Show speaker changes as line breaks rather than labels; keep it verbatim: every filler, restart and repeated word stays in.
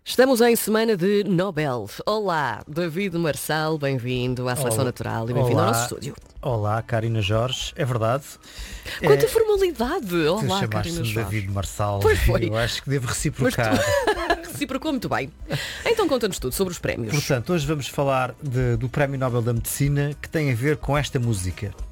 Estamos em semana de Nobel. Olá, David Marçal, bem-vindo à Seleção
Olá.
Natural e bem-vindo ao
Olá.
nosso estúdio.
Olá, Karina Jorge, é verdade.
Quanta
é,
formalidade!
Tu
Olá, Karina
chamaste-me
Jorge.
David Marçal.
Pois foi.
Eu acho que devo
Mas
reciprocar.
tu reciprocou muito bem. Então conta-nos tudo sobre os prémios.
Portanto, hoje vamos falar de- do Prémio Nobel da Medicina, que tem a ver com esta música.